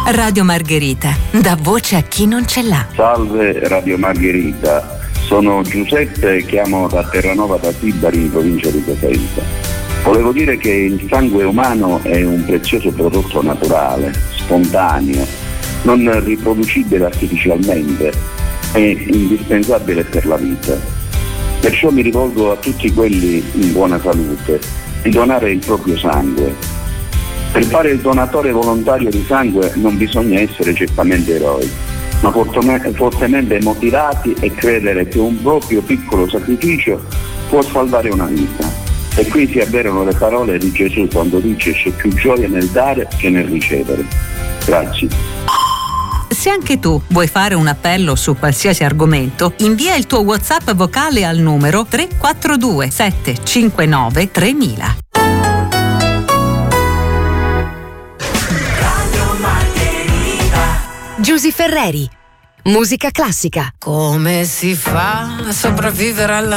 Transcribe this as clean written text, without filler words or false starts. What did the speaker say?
Radio Margherita, dà voce a chi non ce l'ha. Salve Radio Margherita, sono Giuseppe, chiamo da Terranova da Tibari in provincia di Cosenza. Volevo dire che il sangue umano è un prezioso prodotto naturale, spontaneo, non riproducibile artificialmente, è indispensabile per la vita. Perciò mi rivolgo a tutti quelli in buona salute di donare il proprio sangue. Per fare il donatore volontario di sangue non bisogna essere certamente eroi, ma fortemente motivati e credere che un proprio piccolo sacrificio può salvare una vita. E qui si avverano le parole di Gesù quando dice: c'è più gioia nel dare che nel ricevere. Grazie. Se anche tu vuoi fare un appello su qualsiasi argomento, invia il tuo WhatsApp vocale al numero 342 759 3000. Giusy Ferreri, musica classica. Come si fa a sopravvivere alla